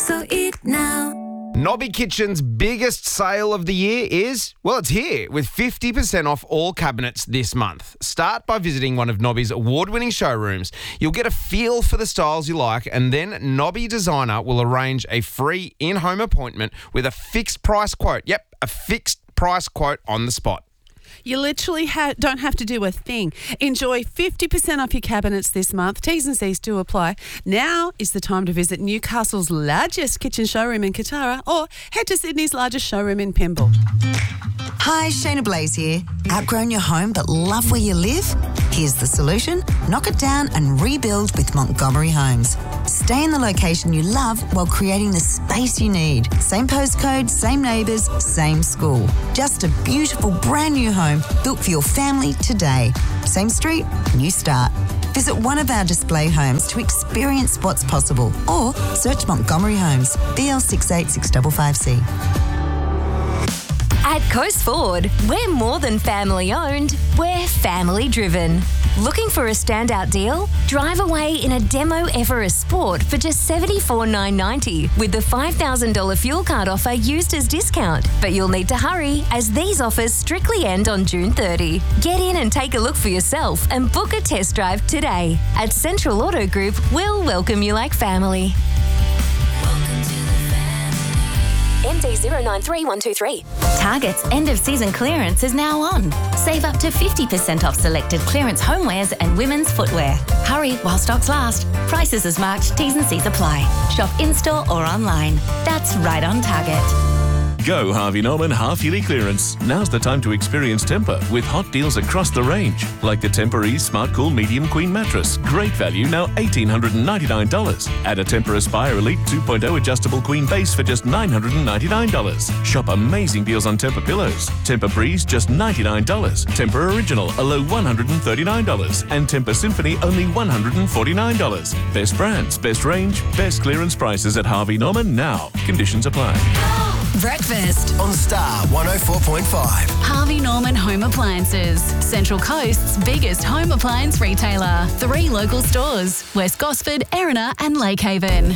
so eat now. Nobby Kitchen's biggest sale of the year is, well, it's here with 50% off all cabinets this month. Start by visiting one of Nobby's award-winning showrooms. You'll get a feel for the styles you like, and then Nobby Designer will arrange a free in-home appointment with a fixed price quote. Yep, a fixed price quote on the spot. You literally don't have to do a thing. Enjoy 50% off your cabinets this month. T's and C's do apply. Now is the time to visit Newcastle's largest kitchen showroom in Katara or head to Sydney's largest showroom in Pymble. Hi, Shayna Blaze here. Outgrown your home but love where you live? Here's the solution. Knock it down and rebuild with Montgomery Homes. Stay in the location you love while creating the space you need. Same postcode, same neighbours, same school. Just a beautiful brand new home built for your family today. Same street, new start. Visit one of our display homes to experience what's possible or search Montgomery Homes, BL686555C. At Coast Ford, we're more than family owned, we're family driven. Looking for a standout deal? Drive away in a Demo Everest Sport for just $74,990 with the $5,000 fuel card offer used as discount. But you'll need to hurry as these offers strictly end on June 30. Get in and take a look for yourself and book a test drive today. At Central Auto Group, we'll welcome you like family. MD 093123. Target's end-of-season clearance is now on. Save up to 50% off selected clearance homewares and women's footwear. Hurry while stocks last. Prices as marked, T's and C's apply. Shop in-store or online. That's right on Target. Go Harvey Norman half-yearly clearance. Now's the time to experience Tempur with hot deals across the range. Like the Tempur-Ease Smart Cool Medium Queen Mattress. Great value, now $1,899. Add a Tempur Aspire Elite 2.0 Adjustable Queen Base for just $999. Shop amazing deals on Tempur Pillows. Tempur Breeze, just $99. Tempur Original, a low $139. And Tempur Symphony, only $149. Best brands, best range, best clearance prices at Harvey Norman now. Conditions apply. Breakfast on Star 104.5. Harvey Norman Home Appliances, Central Coast's biggest home appliance retailer. 3 local stores, West Gosford, Erina and Lakehaven.